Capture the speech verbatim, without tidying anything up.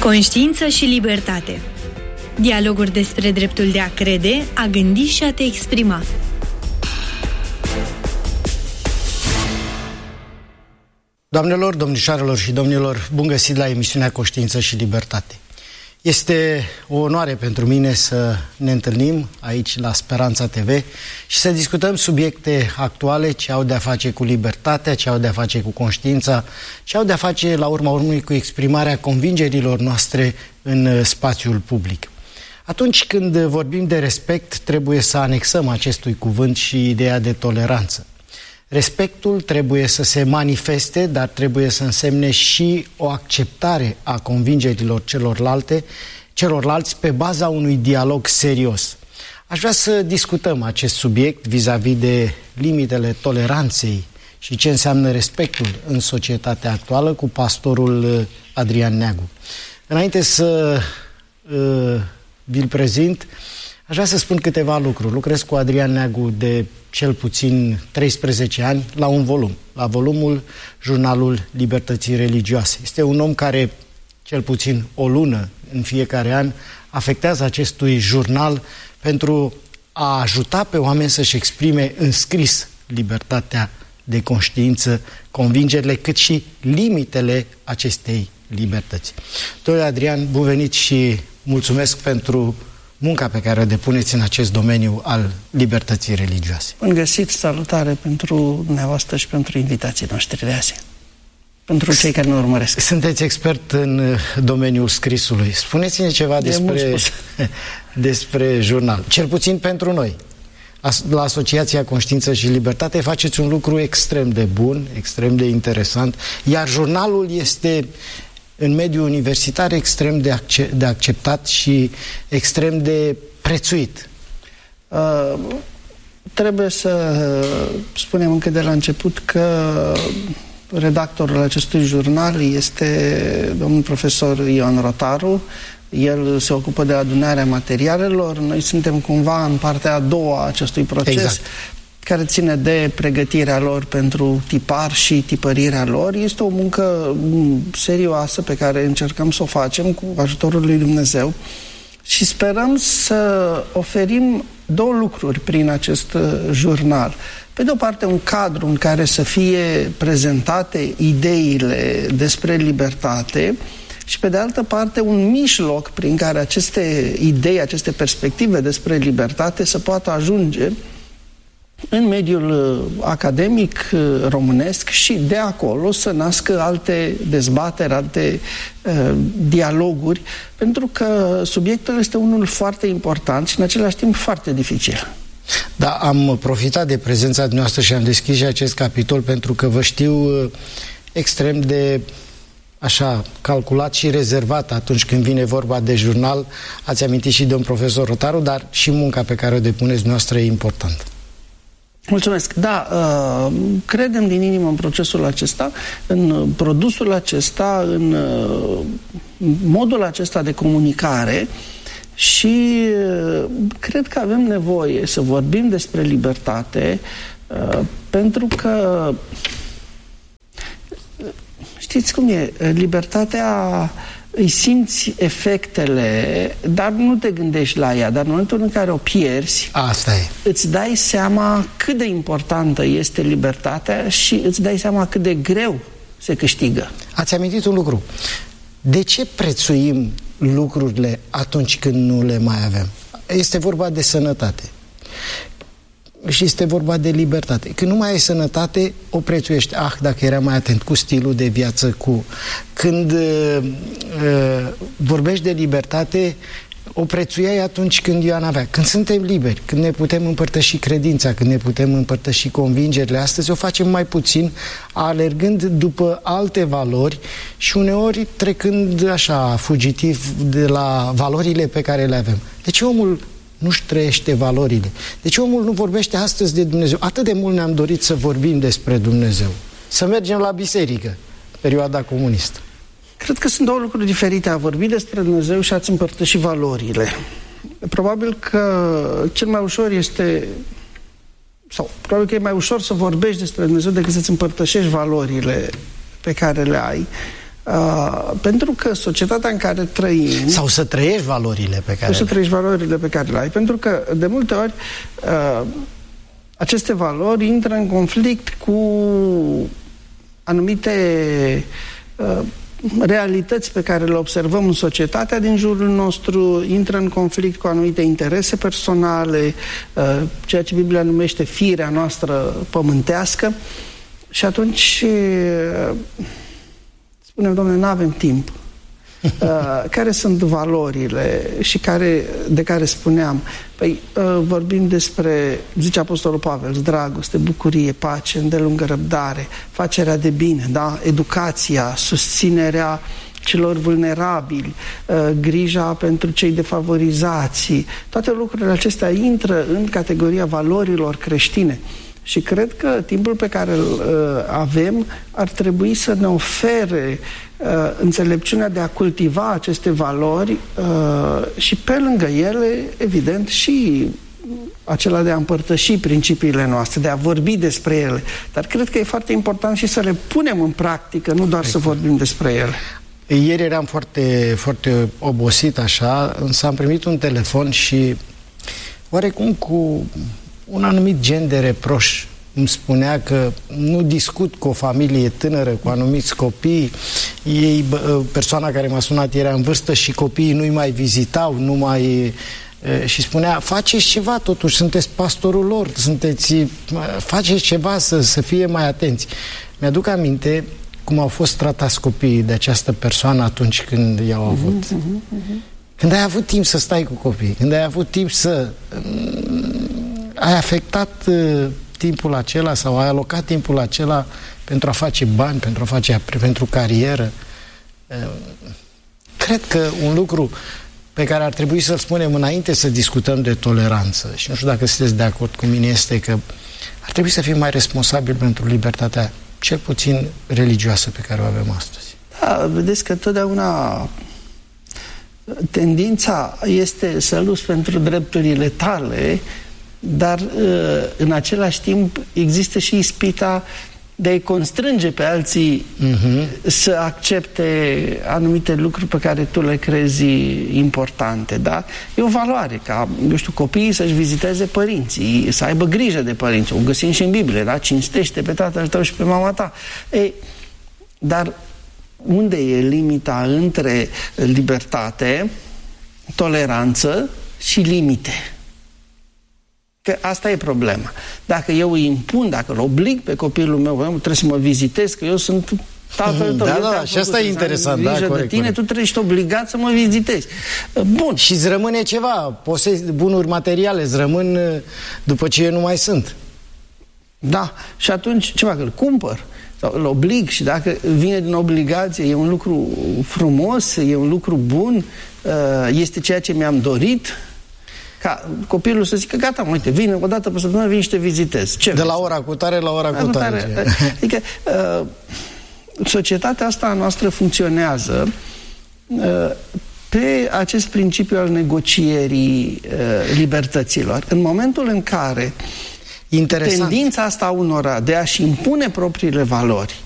Conștiință și libertate. Dialoguri despre dreptul de a crede, a gândi și a te exprima. Doamnelor, domnișoarelor și domnilor, bun găsit la emisiunea Conștiință și Libertate. Este o onoare pentru mine să ne întâlnim aici la Speranța T V și să discutăm subiecte actuale ce au de-a face cu libertatea, ce au de-a face cu conștiința, ce au de-a face la urma urmei cu exprimarea convingerilor noastre în spațiul public. Atunci când vorbim de respect, trebuie să anexăm acestui cuvânt și ideea de toleranță. Respectul trebuie să se manifeste, dar trebuie să însemne și o acceptare a convingerilor celorlalte, celorlalți pe baza unui dialog serios. Aș vrea să discutăm acest subiect vis-a-vis de limitele toleranței și ce înseamnă respectul în societatea actuală cu pastorul Adrian Neagu. Înainte să uh, vi-l prezint, aș vrea să spun câteva lucruri. Lucrez cu Adrian Neagu de cel puțin treisprezece ani la un volum, la volumul Jurnalul Libertății Religioase. Este un om care, cel puțin o lună în fiecare an, afectează acestui jurnal pentru a ajuta pe oameni să-și exprime în scris libertatea de conștiință, convingerile, cât și limitele acestei libertăți. Domnule Adrian, bun venit și mulțumesc pentru munca pe care o depuneți în acest domeniu al libertății religioase. Bun găsit, salutare pentru dumneavoastră și pentru invitații noștri de azi. Pentru cei care ne urmăresc. Sunteți expert în domeniul scrisului. Spuneți-ne ceva de despre, despre jurnal. Cel puțin pentru noi. La Asociația Conștiință și Libertate faceți un lucru extrem de bun, extrem de interesant, iar jurnalul este în mediul universitar extrem de, acce de acceptat și extrem de prețuit. Uh, trebuie să spunem încă de la început că redactorul acestui jurnal este domnul profesor Ion Rotaru. El se ocupă de adunarea materialelor. Noi suntem cumva în partea a doua a acestui proces, exact, care ține de pregătirea lor pentru tipar și tipărirea lor. Este o muncă serioasă pe care încercăm să o facem cu ajutorul lui Dumnezeu și sperăm să oferim două lucruri prin acest jurnal. Pe de o parte, un cadru în care să fie prezentate ideile despre libertate și pe de altă parte un mijloc prin care aceste idei, aceste perspective despre libertate să poată ajunge în mediul academic românesc și de acolo să nască alte dezbateri, alte uh, dialoguri, pentru că subiectul este unul foarte important și în același timp foarte dificil. Da, am profitat de prezența dumneavoastră și am deschis și acest capitol pentru că vă știu extrem de așa calculat și rezervat atunci când vine vorba de jurnal. Ați amintit și de un profesor Rotaru, dar și munca pe care o depuneți dumneavoastră e importantă. Mulțumesc. Da, uh, credem din inimă în procesul acesta, în produsul acesta, în uh, modul acesta de comunicare și uh, cred că avem nevoie să vorbim despre libertate uh, pentru că știți cum e, libertatea îi simți efectele, dar nu te gândești la ea. Dar în momentul în care o pierzi, asta e, îți dai seama cât de importantă este libertatea și îți dai seama cât de greu se câștigă. Ați amintit un lucru. De ce prețuim lucrurile atunci când nu le mai avem? Este vorba de sănătate. Și este vorba de libertate. Când nu mai ai sănătate, o prețuiești. Ah, dacă era mai atent cu stilul de viață, cu... Când uh, uh, vorbești de libertate, o prețuiai atunci când eu n-avea. Când suntem liberi, când ne putem împărtăși credința, când ne putem împărtăși convingerile, astăzi o facem mai puțin, alergând după alte valori și uneori trecând așa, fugitiv de la valorile pe care le avem. Deci omul nu-și trăiește valorile. Deci omul nu vorbește astăzi de Dumnezeu. Atât de mult ne-am dorit să vorbim despre Dumnezeu. Să mergem la biserică, perioada comunistă. Cred că sunt două lucruri diferite. A vorbi despre Dumnezeu și a-ți împărtăși valorile. Probabil că cel mai ușor este, sau probabil că e mai ușor să vorbești despre Dumnezeu decât să-ți împărtășești valorile pe care le ai. Uh, pentru că societatea în care trăim... Sau să trăiești valorile pe care... Sau să trăiești valorile pe care le ai. Pentru că, de multe ori, uh, aceste valori intră în conflict cu anumite uh, realități pe care le observăm în societatea din jurul nostru, intră în conflict cu anumite interese personale, uh, ceea ce Biblia numește firea noastră pământească, și atunci uh, spunem, Doamne, nu avem timp. Uh, care sunt valorile și care, de care spuneam? Păi uh, vorbim despre, zice Apostolul Pavel, dragoste, bucurie, pace, îndelungă răbdare, facerea de bine, da? Educația, susținerea celor vulnerabili, uh, grija pentru cei defavorizați. Toate lucrurile acestea intră în categoria valorilor creștine. Și cred că timpul pe care îl uh, avem ar trebui să ne ofere uh, înțelepciunea de a cultiva aceste valori uh, și pe lângă ele, evident, și acela de a împărtăși principiile noastre, de a vorbi despre ele. Dar cred că e foarte important și să le punem în practică, nu doar exact. Să vorbim despre ele. Ieri eram foarte, foarte obosit așa, însă am primit un telefon și oarecum cu un anumit gen de reproș îmi spunea că nu discut cu o familie tânără, cu anumiți copii. Ei, persoana care m-a sunat era în vârstă și copiii nu-i mai vizitau, nu mai... Și spunea, faceți ceva totuși, sunteți pastorul lor, sunteți, faceți ceva să, să fie mai atenți. Mi-aduc aminte cum au fost tratați copiii de această persoană atunci când i-au avut. Uh-huh, uh-huh. Când ai avut timp să stai cu copiii, când ai avut timp să... ai afectat uh, timpul acela sau ai alocat timpul acela pentru a face bani, pentru a face pentru carieră. Uh, cred că un lucru pe care ar trebui să-l spunem înainte să discutăm de toleranță, și nu știu dacă sunteți de acord cu mine, este că ar trebui să fim mai responsabili pentru libertatea cel puțin religioasă pe care o avem astăzi. Da, vedeți că totdeauna tendința este să lupți pentru drepturile tale, dar în același timp există și ispita de a-i constrânge pe alții uh-huh. să accepte anumite lucruri pe care tu le crezi importante, da? E o valoare ca, eu știu, copiii să-și viziteze părinții, să aibă grijă de părinți. O găsim și în Biblie, da? Cinstește pe tatăl tău și pe mama ta. Ei, dar unde e limita între libertate, toleranță și limite? Că asta e problema. Dacă eu îi impun, dacă îl oblig pe copilul meu, trebuie să mă vizitez, că eu sunt tatăl tău. Da, da, și asta e interesant. Da, corect, de tine, corect. Tu trebuie ești obligat să mă vizitezi. Bun. Și îți rămâne ceva, posesi, bunuri materiale, îți rămân după ce nu mai sunt. Da, și atunci ce fac? Îl cumpăr sau îl oblig, și dacă vine din obligație, e un lucru frumos, e un lucru bun, este ceea ce mi-am dorit, ca copilul să zică, gata, uite, vine o dată pe săptămână, vin și te vizitez. Ce de la ora cu tare la ora cu tare. Adică uh, societatea asta noastră funcționează uh, pe acest principiu al negocierii uh, libertăților. În momentul în care Interesant. tendința asta unora de a-și impune propriile valori